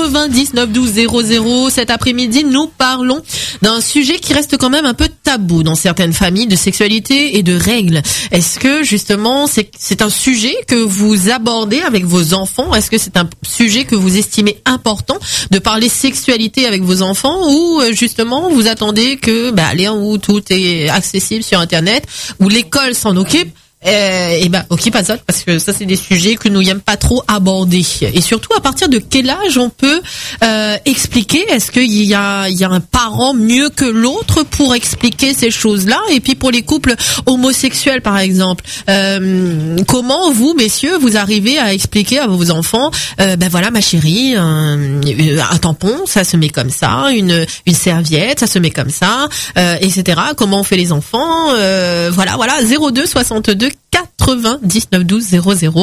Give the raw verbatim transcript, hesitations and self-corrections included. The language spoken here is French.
quatre-vingt-dix-neuf douze zéro zéro. Cet après-midi, nous parlons d'un sujet qui reste quand même un peu tabou dans certaines familles, de sexualité et de règles. Est-ce que justement c'est c'est un sujet que vous abordez avec vos enfants? Est-ce que c'est un sujet que vous estimez important de parler sexualité avec vos enfants, ou justement vous attendez que bah allez, où tout est accessible sur internet, où l'école s'en occupe? Euh, et ben ok, pas ça, parce que ça c'est des sujets que nous n'aimons pas trop aborder. Et surtout, à partir de quel âge on peut euh, expliquer? Est-ce qu'il y a il y a un parent mieux que l'autre pour expliquer ces choses-là? Et puis pour les couples homosexuels par exemple, euh, comment vous messieurs vous arrivez à expliquer à vos enfants euh, ben voilà ma chérie, un, un tampon ça se met comme ça, une une serviette ça se met comme ça, euh, et cetera. Comment on fait les enfants? euh, Voilà voilà zéro deux soixante-deux quatre-vingt-dix-neuf douze zéro zéro.